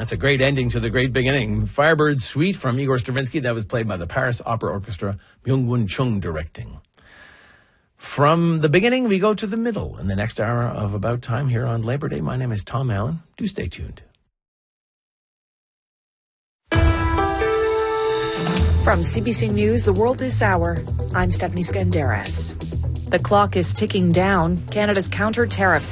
That's a great ending to the great beginning. Firebird Suite from Igor Stravinsky. That was played by the Paris Opera Orchestra, Myung-Whun Chung directing. From the beginning, we go to the middle in the next hour of About Time here on Labor Day. My name is Tom Allen. Do stay tuned. From CBC News, The World This Hour, I'm Stephanie Skandaris. The clock is ticking down. Canada's counter tariffs